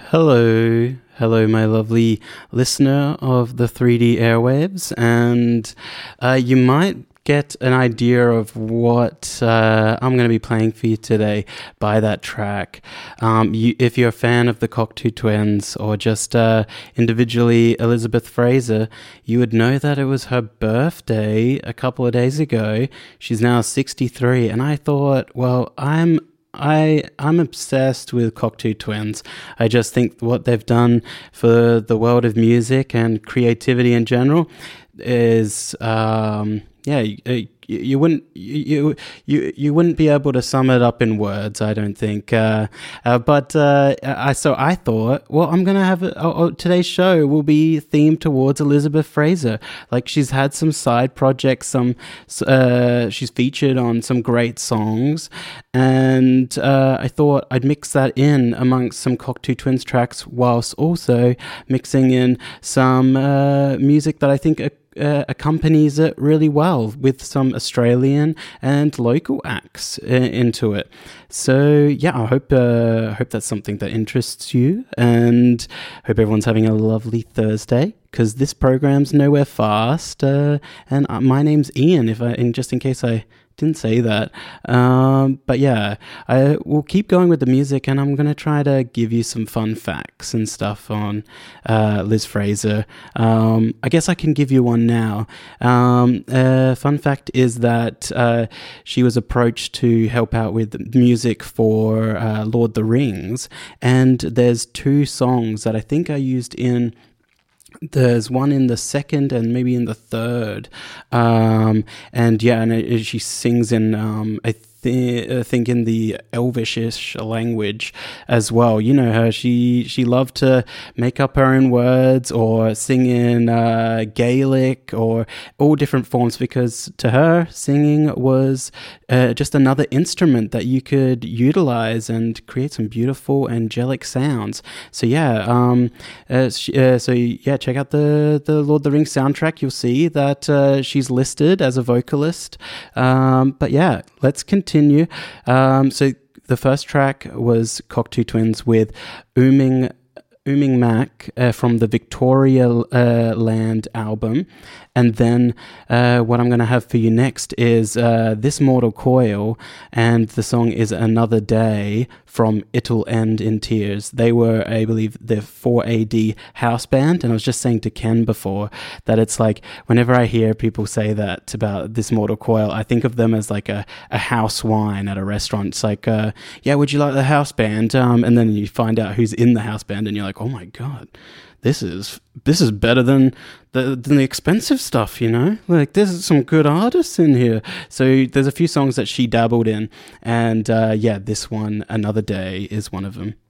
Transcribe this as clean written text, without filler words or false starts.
Hello, my lovely listener of the 3D airwaves, and you might get an idea of what I'm going to be playing for you today by that track. If you're a fan of the Cocteau Twins or just individually Elizabeth Fraser, you would know that it was her birthday a couple of days ago. She's now 63, and I thought, well, I'm obsessed with Cocteau Twins. I just think what they've done for the world of music and creativity in general is, you wouldn't be able to sum it up in words, I don't think. So I thought, well, I'm gonna have today's show will be themed towards Elizabeth Fraser. Like, she's had some side projects, she's featured on some great songs, and I thought I'd mix that in amongst some Cocteau Twins tracks, whilst also mixing in some music that I think accompanies it really well with some Australian and local acts into it. So yeah, I hope that's something that interests you, and hope everyone's having a lovely Thursday, because this program's nowhere fast. And my name's Ian, just in case I didn't say that. But yeah, I will keep going with the music, and I'm going to try to give you some fun facts and stuff on Liz Fraser. I guess I can give you one now. Fun fact is that she was approached to help out with music for Lord of the Rings, and there's two songs that I think are used in. There's one in the second and maybe in the third, she sings in I think in the Elvish-ish language as well. You know her; she loved to make up her own words or sing in Gaelic or all different forms, because to her, singing was just another instrument that you could utilize and create some beautiful angelic sounds. So yeah, check out the Lord of the Rings soundtrack. You'll see that she's listed as a vocalist. But yeah, let's continue. So the first track was Cocteau Twins with Ooming Mac from the Victoria Land album. And then what I'm going to have for you next is This Mortal Coil, and the song is Another Day from It'll End in Tears. They were, I believe, the 4AD house band, and I was just saying to Ken before that it's like, whenever I hear people say that about This Mortal Coil, I think of them as like a house wine at a restaurant. It's like, yeah, would you like the house band? And then you find out who's in the house band, and you're like, oh my God, this is better than the expensive stuff, you know? Like, there's some good artists in here. So there's a few songs that she dabbled in, and this one, Another Day, is one of them.